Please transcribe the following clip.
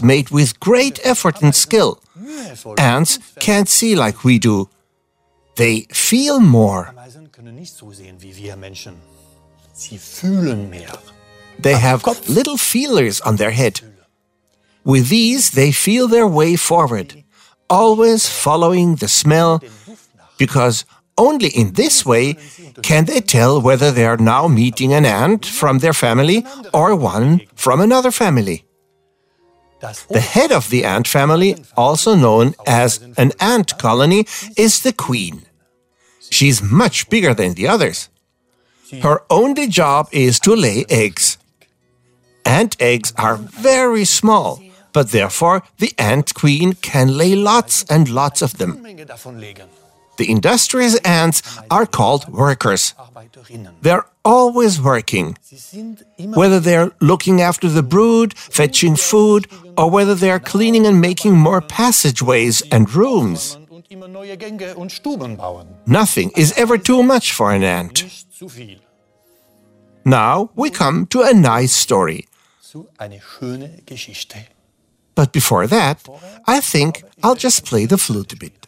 made with great effort and skill. Ants can't see like we do. They feel more. Ameisen können nicht so sehen wie wir Menschen. Sie fühlen mehr. They have little feelers on their head. With these, they feel their way forward, always following the smell, because only in this way can they tell whether they are now meeting an ant from their family or one from another family. The head of the ant family, also known as an ant colony, is the queen. She's much bigger than the others. Her only job is to lay eggs. Ant eggs are very small, but therefore the ant queen can lay lots and lots of them. The industrious ants are called workers. They're always working. Whether they're looking after the brood, fetching food, or whether they're cleaning and making more passageways and rooms. Nothing is ever too much for an ant. Now we come to a nice story. But before that, I think I'll just play the flute a bit.